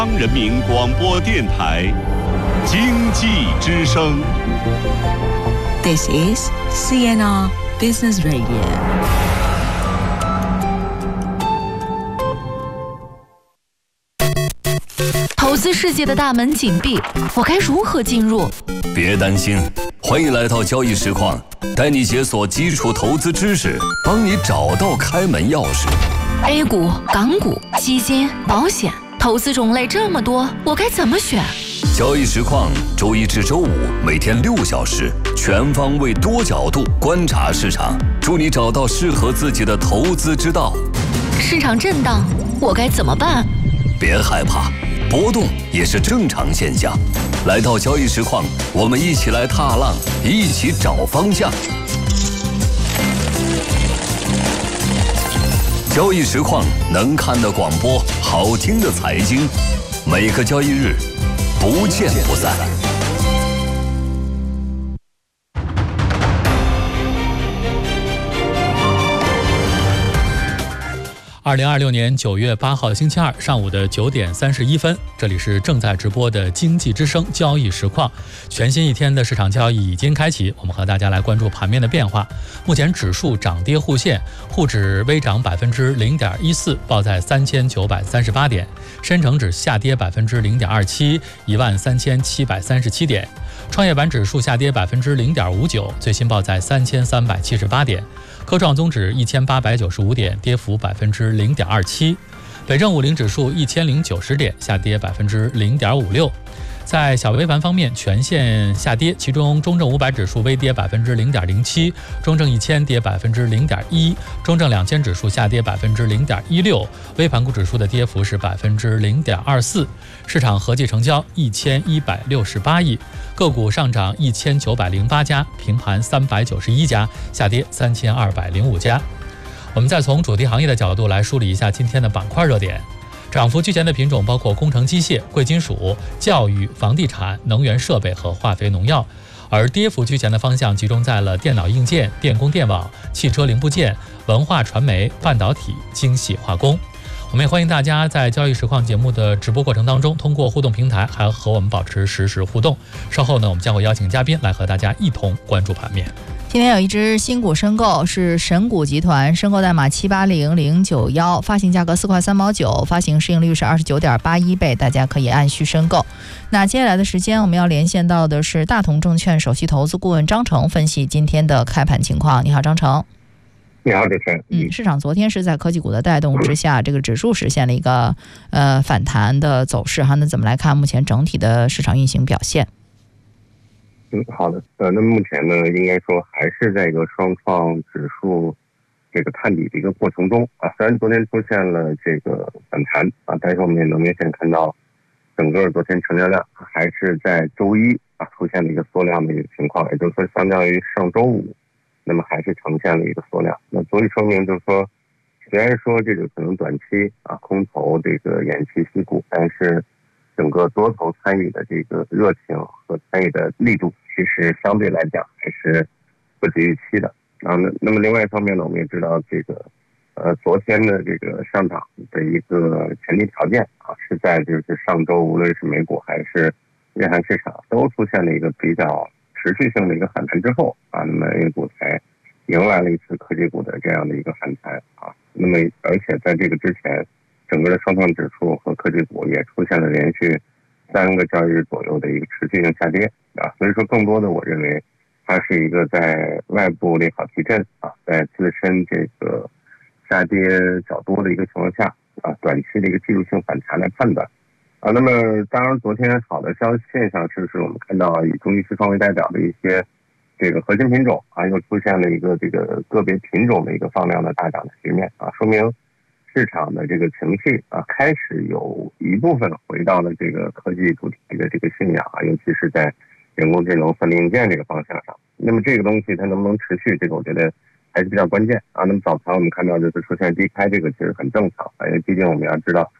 人民广播电台经济之声。 This is CNR Business Radio。 投资世界的大门紧闭，我该如何进入？ 别担心，欢迎来到交易实况，带你解锁基础投资知识，帮你找到开门钥匙。 A 股、港股、基金、保险，投资种类这么多，我该怎么选？ 交易实况，周一至周五每天6小时，全方位多角度观察市场，助你找到适合自己的投资之道。 市场震荡，我该怎么办？ 别害怕，波动也是正常现象。来到交易实况，我们一起来踏浪，一起找方向。交易实况，能看的广播，好听的财经，每个交易日不见不散。 2026年9月8号星期二上午的9点31分，这里是正在直播的经济之声交易实况。全新一天的市场交易已经开启，我们和大家来关注盘面的变化。目前指数涨跌互现，沪指微涨0.14%，报在3938点；深成指下跌0.27%，13737点；创业板指数下跌0.59%，最新报在3378点；科创综指1895点，跌幅0.27%；北证50指数1090点，下跌0.56%。在小微盘方面，全线下跌，其中中证500指数微跌0.07%，中证1000跌0.1%，中证2000指数下跌0.16%，微盘股指数的跌幅是0.24%。市场合计成交1168亿，个股上涨1908家，平盘391家，下跌3205家。我们再从主题行业的角度来梳理一下今天的板块热点。涨幅居前的品种包括工程机械、贵金属、教育、房地产、能源设备和化肥农药，而跌幅居前的方向集中在了电脑硬件、电工电网、汽车零部件、文化传媒、半导体、精细化工。我们也欢迎大家在交易实况节目的直播过程当中，通过互动平台还和我们保持实时互动。稍后呢，我们将会邀请嘉宾来和大家一同关注盘面。 今天有一只新股申购，是神谷集团，申购代码780091，发行价格4块3毛9，发行市盈率是29.81倍，大家可以按需申购。那接下来的时间，我们要连线到的是大同证券首席投资顾问张成，分析今天的开盘情况。你好，张成。 你好，主持人。 市场昨天是在科技股的带动之下，这个指数实现了一个反弹的走势哈。那怎么来看目前整体的市场运行表现？ 好的。那目前呢，应该说还是在一个双创指数这个探底的一个过程中啊。虽然昨天出现了这个反弹啊，但是我们也能明显看到，整个昨天成交量还是在周一啊出现了一个缩量的一个情况，也就是说，相较于上周五，那么还是呈现了一个缩量。那足以说明就是说，虽然说这个可能短期啊空头这个偃旗息鼓，但是整个多头参与的这个热情和参与的力度，其实相对来讲还是不及预期的啊。那么另外一方面呢，我们也知道这个昨天的这个上涨的一个前提条件啊，是在就是上周无论是美股还是日韩市场都出现了一个比较持续性的一个反弹之后啊，那么 A 股才迎来了一次科技股的这样的一个反弹啊。那么而且在这个之前，整个的双创指数和科技股也出现了连续3个交易日左右的一个持续性下跌啊。所以说更多的我认为它是一个在外部利好提振啊，在自身这个下跌较多的一个情况下啊，短期的一个技术性反弹来判断啊。那么当然昨天好的现象是我们看到以中期市况为代表的一些这个核心品种啊，又出现了一个这个个别品种的一个放量的大涨的局面啊，说明市场的这个情绪啊，开始有一部分回到了这个科技主题的这个信仰啊，尤其是在人工智能、算力硬件这个方向上。那么这个东西它能不能持续，这个我觉得还是比较关键啊。那么早盘我们看到就是出现低开，这个其实很正常啊，因为毕竟我们要知道